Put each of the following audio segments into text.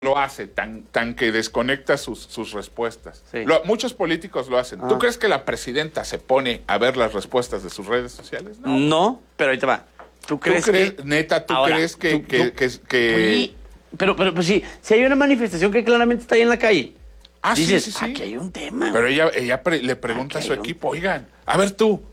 lo hace, tan que desconecta sus respuestas. Sí. Muchos políticos lo hacen. ¿Tú crees que la presidenta se pone a ver las respuestas de sus redes sociales? No, pero ahí te va. ¿Tú crees neta, tú ahora, crees que... Oye, pero pues sí, si hay una manifestación que claramente está ahí en la calle, dices, sí. aquí hay un tema. Pero ella le pregunta a su equipo, oigan, a ver tú,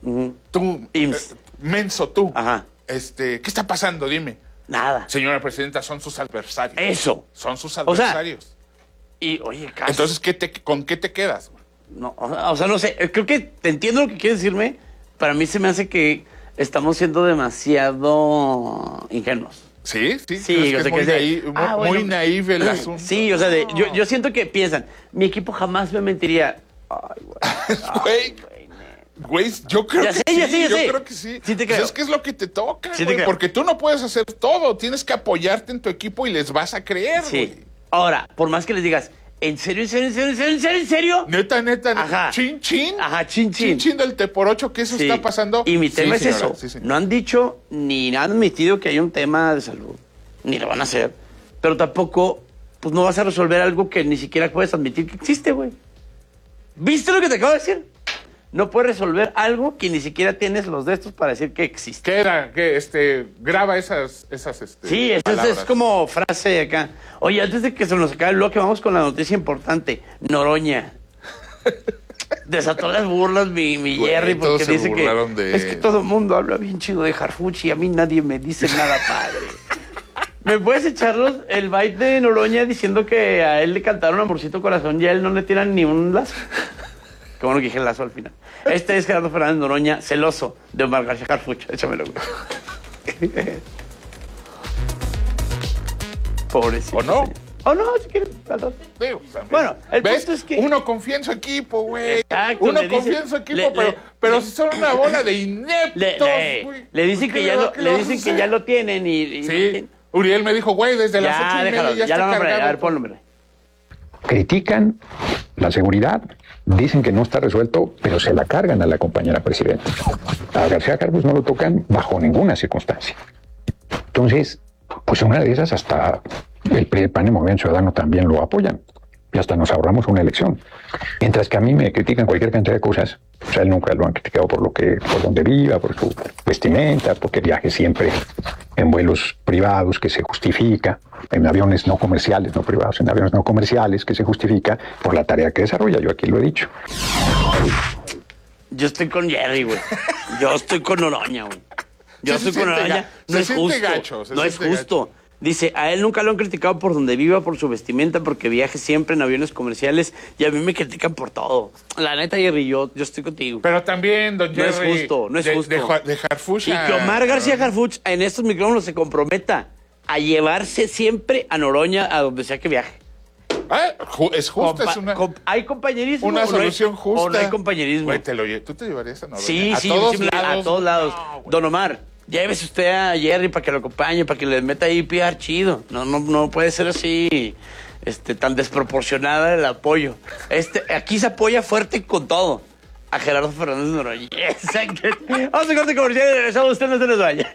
menso tú, Ajá. ¿qué está pasando? Dime. Nada. Señora presidenta, son sus adversarios. Eso. Son sus adversarios. Y, oye, casi. Entonces, ¿con qué te quedas? No, o sea, no sé, creo que te entiendo lo que quieres decirme. Para mí se me hace que estamos siendo demasiado ingenuos. Sí, o sea, muy naive el asunto. Sí, o sea, yo siento que piensan, mi equipo jamás me mentiría. Ay, güey, yo creo que sí. Yo creo que sí. Sí te creo. Pues es que es lo que te toca, Sí te güey, creo. porque tú no puedes hacer todo. Tienes que apoyarte en tu equipo y les vas a creer, Sí. güey. Ahora, por más que les digas, ¿en serio? Neta. Ajá. Chin. Ajá, chin. Chin del T por 8, que eso está pasando. Y mi tema Sí, es señora, eso. sí. No han dicho ni han admitido que hay un tema de salud. Ni lo van a hacer. Pero tampoco, pues no vas a resolver algo que ni siquiera puedes admitir que existe, güey. ¿Viste lo que te acabo de decir? No puedes resolver algo que ni siquiera tienes los de estos para decir que existe. ¿Qué era? Graba esas Sí, esa es como frase acá. Oye, antes de que se nos acabe el bloque, vamos con la noticia importante. Noroña. Desató las burlas mi Jerry, porque dice que es que todo el mundo habla bien chido de Harfuch y a mí nadie me dice nada padre. ¿Me puedes echarlos el byte de Noroña diciendo que a él le cantaron Amorcito Corazón y a él no le tiran ni un lazo? Qué bueno que dije el lazo al final. Este es Gerardo Fernández Noroña, celoso de Omar García Harfuch. Échamelo, güey. Pobrecito. ¿O no? ¿O no? Si quieres. Bueno, el punto es que... Uno confía en su equipo, güey. Exacto. Uno confía en su equipo, pero si son una bola de ineptos, güey. Le dicen que ya lo tienen y sí. Uriel me dijo, güey, desde las 8:30 ya está cargado. A ver, ponlo. Critican la seguridad, dicen que no está resuelto, pero se la cargan a la compañera presidenta. A García Harfuch no lo tocan bajo ninguna circunstancia. Entonces, pues una de esas hasta el PRI, el PAN y el Movimiento Ciudadano también lo apoyan. Y hasta nos ahorramos una elección. Mientras que a mí me critican cualquier cantidad de cosas, o sea, él nunca lo han criticado por donde viva, por su vestimenta, porque viaje siempre en vuelos privados, que se justifica, en aviones no comerciales, no privados, en aviones no comerciales, que se justifica por la tarea que desarrolla. Yo aquí lo he dicho. Yo estoy con Jerry, güey. Yo estoy con Noroña, güey. Yo estoy con Noroña. No es justo. No es justo. Dice, a él nunca lo han criticado por donde viva, por su vestimenta, porque viaje siempre en aviones comerciales, y a mí me critican por todo. La neta, Jerry, yo estoy contigo. Pero también, don Jerry... No es justo. De Harfuch. Y que Omar García Harfuch en estos micrófonos se comprometa a llevarse siempre a Noroña a donde sea que viaje. Es justo, ¿hay compañerismo? Una solución justa. ¿O no hay compañerismo? Güey, ¿tú te llevarías a Noroña? Sí, a todos lados. No, don Omar, llévese usted a Jerry para que lo acompañe, para que le meta ahí PR chido. No puede ser así, tan desproporcionada el apoyo. Aquí se apoya fuerte con todo a Gerardo Fernández Noroña. Exacto. Vamos a corte comercial y regresamos. Usted no se nos vaya.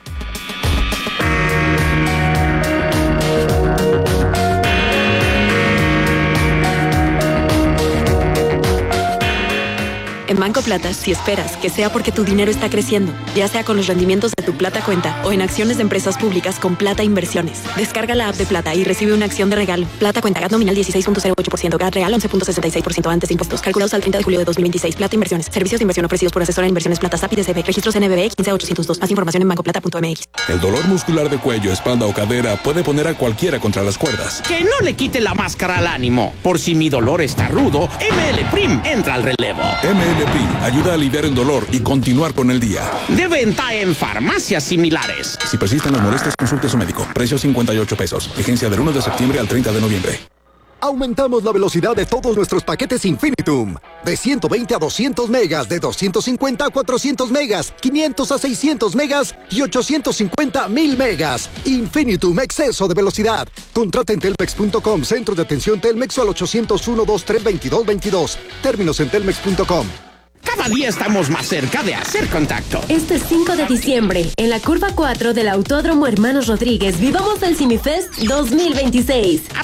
En Banco Plata, si esperas que sea porque tu dinero está creciendo, ya sea con los rendimientos de tu Plata Cuenta o en acciones de empresas públicas con Plata Inversiones. Descarga la app de Plata y recibe una acción de regalo. Plata Cuenta, GAT nominal 16.08%, GAT real 11.66% antes de impuestos. Calculados al 30 de julio de 2026. Plata Inversiones. Servicios de inversión ofrecidos por asesora de inversiones Plata SAP y DCB. Registros NBB 15802. Más información en bancoplata.mx. El dolor muscular de cuello, espalda o cadera puede poner a cualquiera contra las cuerdas. Que no le quite la máscara al ánimo. Por si mi dolor está rudo, ML Prim entra al relevo. ML Prim ayuda a aliviar el dolor y continuar con el día. De venta en farmacias similares. Si persisten las molestias, consulte a su médico. Precio 58 pesos. Vigencia del 1 de septiembre al 30 de noviembre. Aumentamos la velocidad de todos nuestros paquetes Infinitum. De 120 a 200 megas, de 250 a 400 megas, 500 a 600 megas y 850 a 1000 megas. Infinitum, exceso de velocidad. Contrata en telmex.com, centro de atención Telmex o al 801-2322-22. Términos en telmex.com. Cada cada día estamos más cerca de hacer contacto. Este 5 de diciembre, en la curva 4 del Autódromo Hermanos Rodríguez, vivamos el CineFest 2026.